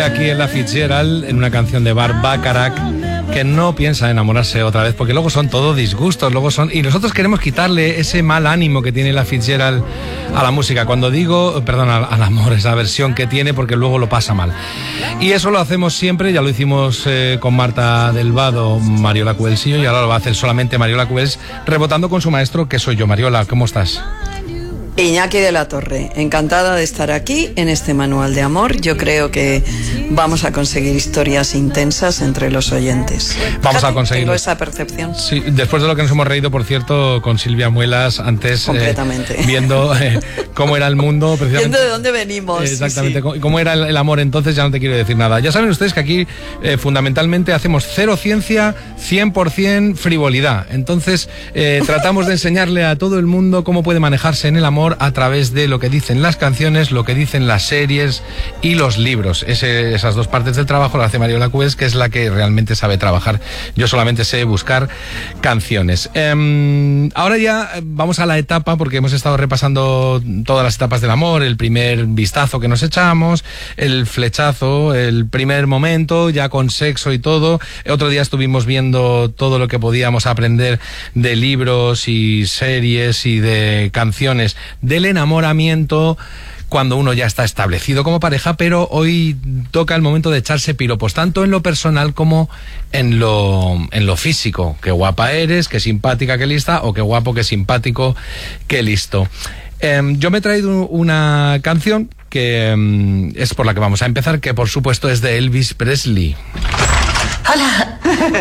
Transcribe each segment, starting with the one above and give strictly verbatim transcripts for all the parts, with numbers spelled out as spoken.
aquí Ella Fitzgerald en una canción de Burt Bacharach que no piensa enamorarse otra vez, porque luego son todo disgustos, luego son... Y nosotros queremos quitarle ese mal ánimo que tiene Ella Fitzgerald a la música. Cuando digo, perdón, al, al amor, esa versión que tiene, porque luego lo pasa mal. Y eso lo hacemos siempre, ya lo hicimos eh, con Marta del Vado, Mariola Cuelsillo, y ahora lo va a hacer solamente Mariola Cuels, rebotando con su maestro, que soy yo. Mariola, ¿cómo estás? Iñaki de la Torre, encantada de estar aquí en este manual de amor. Yo creo que vamos a conseguir historias intensas entre los oyentes. Vamos Fíjate, a conseguir. Tengo esa percepción. Sí, después de lo que nos hemos reído, por cierto, con Silvia Muelas, antes completamente eh, viendo eh, cómo era el mundo, precisamente. Viendo de dónde venimos. Eh, exactamente, sí, sí. Cómo era el, el amor entonces, ya no te quiero decir nada. Ya saben ustedes que aquí eh, fundamentalmente hacemos cero ciencia, cien por ciento frivolidad. Entonces eh, tratamos de enseñarle a todo el mundo cómo puede manejarse en el amor a través de lo que dicen las canciones, lo que dicen las series y los libros. Ese, esas dos partes del trabajo las hace Mariola Cuels, que es la que realmente sabe trabajar. Yo solamente sé buscar canciones. Eh, ahora ya vamos a la etapa, porque hemos estado repasando todas las etapas del amor, el primer vistazo que nos echamos, el flechazo, el primer momento, ya con sexo y todo. Otro día estuvimos viendo todo lo que podíamos aprender de libros y series y de canciones del enamoramiento cuando uno ya está establecido como pareja, pero hoy toca el momento de echarse piropos, tanto en lo personal como en lo, en lo físico. Qué guapa eres, qué simpática, qué lista, o qué guapo, qué simpático, qué listo. Eh, yo me he traído una canción que eh, es por la que vamos a empezar, que por supuesto es de Elvis Presley. Hola.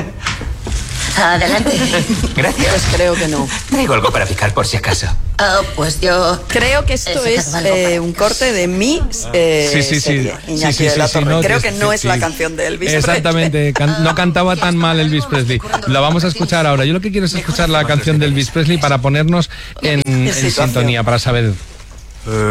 Adelante. Gracias. Pues creo que no. Traigo algo para picar por si acaso. Oh, pues yo... Creo que esto es eh, un corte de mi eh, sí, sí, serie, sí. Iñaki sí, sí, de la sí, Torre. sí, no, Creo que, que no sí, es sí. la canción de Elvis Exactamente, can, no cantaba tan mal Elvis Presley. La vamos a escuchar ahora. Yo lo que quiero es escuchar la canción de Elvis Presley para ponernos en, en sintonía, para saber